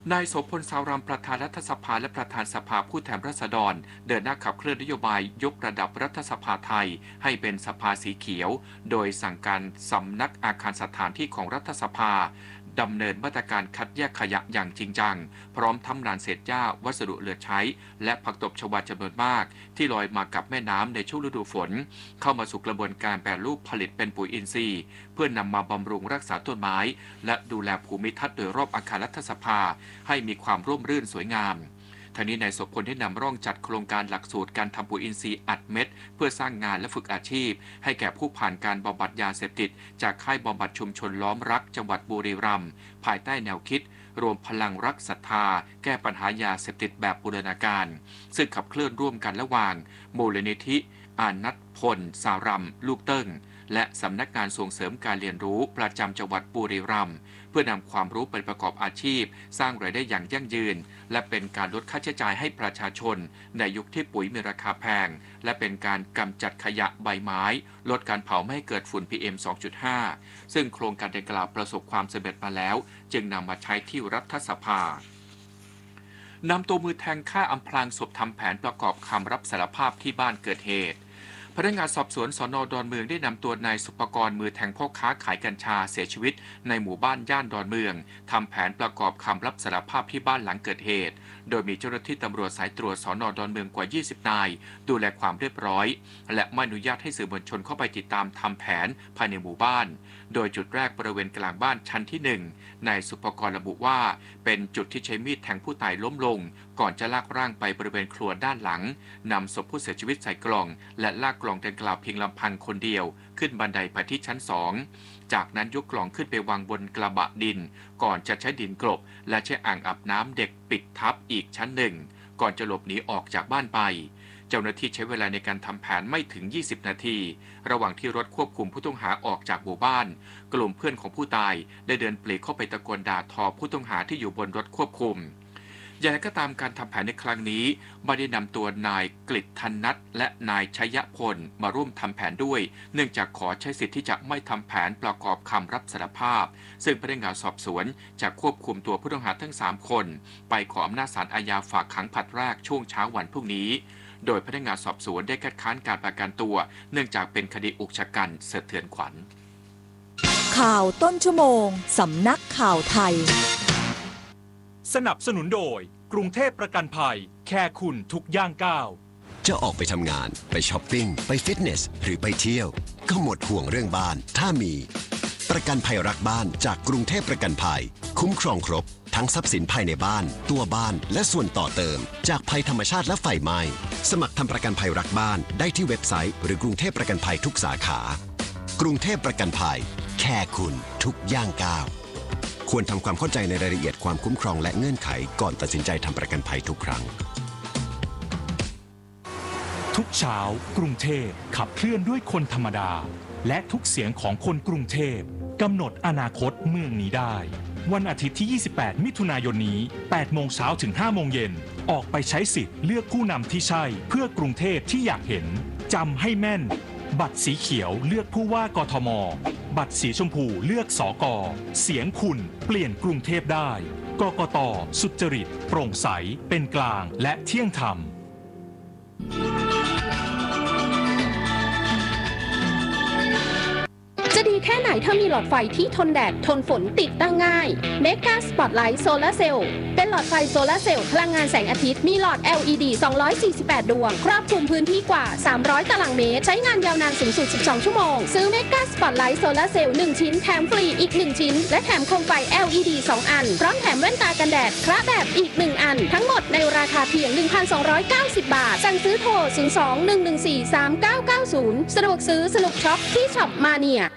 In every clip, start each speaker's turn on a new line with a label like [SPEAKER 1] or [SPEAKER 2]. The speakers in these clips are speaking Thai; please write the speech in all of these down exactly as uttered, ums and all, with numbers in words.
[SPEAKER 1] นายโสพล สาวรำ ประธานรัฐสภาและประธานสภาผู้แทนราษฎรเดินหน้าขับเคลื่อนนโยบายยกระดับรัฐสภาไทยให้เป็นสภาสีเขียวโดยสั่งการสำนักอาคารสถานที่ของรัฐสภาดำเนินมาตรการคัดแยกขยะอย่างจริงจังพร้อมทำลานเศษหญ้าวัสดุเหลือใช้และผักตบชวาจำนวนมากที่ลอยมากับแม่น้ำในช่วงฤดูฝนเข้ามาสู่กระบวนการแปรรูปผลิตเป็นปุ๋ยอินทรีย์เพื่อนำมาบำรุงรักษาต้นไม้และดูแลภูมิทัศน์โดยรอบอาคารรัฐสภาให้มีความร่มรื่นสวยงามทั้งนี้นายโสพลได้นำร่องจัดโครงการหลักสูตรการทำปุ๋ยอินทรีย์อัดเม็ดเพื่อสร้างงานและฝึกอาชีพให้แก่ผู้ผ่านการบำบัดยาเสพติดจากค่ายบำบัดชุมชนล้อมรักจังหวัดบุรีรัมย์ภายใต้แนวคิดรวมพลังรักศรัทธาแก้ปัญหายาเสพติดแบบบูรณาการซึ่งขับเคลื่อนร่วมกันระหว่างมูลนิธิอานัทพล สารัมลูกเติ้งและสำนักงานส่งเสริมการเรียนรู้ประจำจังหวัดบุรีรัมย์เพื่อนำความรู้ไปประกอบอาชีพสร้างรายได้อย่างยั่งยืนและเป็นการลดค่าใช้จ่ายให้ประชาชนในยุคที่ปุ๋ยมีราคาแพงและเป็นการกำจัดขยะใบไม้ลดการเผาไม่ให้เกิดฝุ่น พี เอ็ม สองจุดห้า ซึ่งโครงการดังกล่าวประสบความสำเร็จมาแล้วจึงนำมาใช้ที่รัฐสภานำตัวมือแทงฆ่าอำพรางศพทำแผนประกอบคำรับสารภาพที่บ้านเกิดเหตุพนักงานสอบสวนสน.ดอนเมืองได้นำตัวนายสุภกรมือแทงพ่อค้าขายกัญชาเสียชีวิตในหมู่บ้านย่านดอนเมืองทำแผนประกอบคำรับสารภาพที่บ้านหลังเกิดเหตุโดยมีเจ้าหน้าที่ตำรวจสายตรวจสน.ดอนเมืองกว่ายี่สิบนายดูแลความเรียบร้อยและไม่อนุญาตให้สื่อมวลชนเข้าไปติดตามทำแผนภายในหมู่บ้านโดยจุดแรกบริเวณกลางบ้านชั้นที่หนึ่งนายสุภกรระบุว่าเป็นจุดที่ใช้มีดแทงผู้ตายล้มลงก่อนจะลากร่างไปบริเวณครัวด้านหลังนำศพผู้เสียชีวิตใส่กล่องและลากกล่องดังกล่าวเพียงลำพังคนเดียวขึ้นบันไดไปที่ชั้นสองจากนั้นยกกล่องขึ้นไปวางบนกระบะดินก่อนจะใช้ดินกลบและใช้อ่างอาบน้ำเด็กปิดทับอีกชั้นหนึ่งก่อนจะหลบหนีออกจากบ้านไปเจ้าหน้าที่ใช้เวลาในการทำแผนไม่ถึงยี่สิบนาทีระหว่างที่รถควบคุมผู้ต้องหาออกจากหมู่บ้านกลุ่มเพื่อนของผู้ตายได้เดินปลีกเข้าไปตะโกนด่าทอผู้ต้องหาที่อยู่บนรถควบคุมอย่างไรก็ตามการทำแผนในครั้งนี้ไม่ได้นำตัวนายกฤษธนัทและนายชัยพลมาร่วมทำแผนด้วยเนื่องจากขอใช้สิทธิ์ที่จะไม่ทำแผนประกอบคำรับสารภาพซึ่งพนักงานสอบสวนจะควบคุมตัวผู้ต้องหาทั้งสามคนไปขออำนาจศาลอาญาฝากขังผลัดแรกช่วงเช้าวันพรุ่งนี้โดยพนักงานสอบสวนได้คัดค้านการประกันตัวเนื่องจากเป็นคดีอุกชะกันสะเทือนขวัญ
[SPEAKER 2] ข่าวต้นชั่วโมงสำนักข่าวไทย
[SPEAKER 3] สนับสนุนโดยกรุงเทพประกันภัยแค่คุณทุกย่างก้าว
[SPEAKER 4] จะออกไปทำงานไปช้อปปิ้งไปฟิตเนสหรือไปเที่ยวก็หมดห่วงเรื่องบ้านถ้ามีประกันภัยรักบ้านจากกรุงเทพประกันภัยคุ้มครองครบทั้งทรัพย์สินภายในบ้านตัวบ้านและส่วนต่อเติมจากภัยธรรมชาติและไฟไหม้สมัครทำประกันภัยรักบ้านได้ที่เว็บไซต์หรือกรุงเทพประกันภัยทุกสาขากรุงเทพประกันภัยแค่คุณทุกย่างก้าวควรทำความเข้าใจในรายละเอียดความคุ้มครองและเงื่อนไขก่อนตัดสินใจทำประกันภัยทุกครั้ง
[SPEAKER 3] ทุกเช้า กรุงเทพขับเคลื่อนด้วยคนธรรมดาและทุกเสียงของคนกรุงเทพกำหนดอนาคตเมืองนี้ได้วันอาทิตย์ที่ยี่สิบแปดมิถุนายนนี้แปดโมงเช้าถึงห้าโมงเย็นออกไปใช้สิทธิ์เลือกผู้นำที่ใช่เพื่อกรุงเทพที่อยากเห็นจำให้แม่นบัตรสีเขียวเลือกผู้ว่ากทมบัตรสีชมพูเลือกสกเสียงคุณเปลี่ยนกรุงเทพได้กกต.สุจริตโปร่งใสเป็นกลางและเที่ยงธรรม
[SPEAKER 5] จะดีแค่ไหนถ้ามีหลอดไฟที่ทนแดดทนฝนติดตั้งง่าย Mega Spotlight Solar Cell เป็นหลอดไฟโซลาร์เซลล์พลังงานแสงอาทิตย์มีหลอด แอล อี ดี สองร้อยสี่สิบแปด ดวงครอบคลุมพื้นที่กว่าสามร้อยตารางเมตรใช้งานยาวนานสูงสุดสิบสองชั่วโมงซื้อ Mega Spotlight Solar Cell หนึ่งชิ้นแถมฟรีอีกหนึ่งชิ้นและแถมโคมไฟ แอล อี ดี สองอันพร้อมแถมแว่นตากันแดดคระแบบอีกหนึ่งอันทั้งหมดในราคาเพียง หนึ่งพันสองร้อยเก้าสิบ บาทสั่งซื้อโทรศูนย์ สอง หนึ่ง หนึ่ง สี่ สาม เก้า เก้า ศูนย์สะดวกซื้อสนุกช็อปที่ช็อปมาเนีย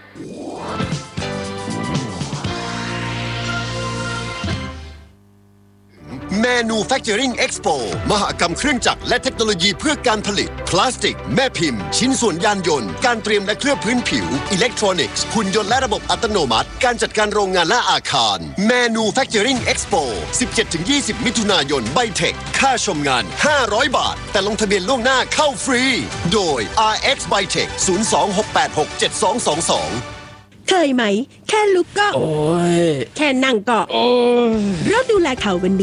[SPEAKER 4] Manufacturing Expo มหกรรมเครื่องจักรและเทคโนโลยีเพื่อการผลิตพลาสติกแม่พิมพ์ชิ้นส่วนยานยนต์การเตรียมและเคลือบพื้นผิวอิเล็กทรอนิกส์หุ่นยนต์และระบบอัตโนมัติการจัดการโรงงานและอาคาร Manufacturing Expo สิบเจ็ดถึงยี่สิบ มิถุนายนไบเทคค่าชมงานห้าร้อยบาทแต่ลงทะเบียนล่วงหน้าเข้าฟรีโดย อาร์ เอ็กซ์ Bytech ศูนย์ สอง หก แปด หก เจ็ด สอง สอง สอง
[SPEAKER 6] เคยไหมแค่ลุกก็
[SPEAKER 7] โอ้ย
[SPEAKER 6] แค่นั่งก็
[SPEAKER 7] โอ้ย
[SPEAKER 6] เริ่มดูแลเขาวันนี้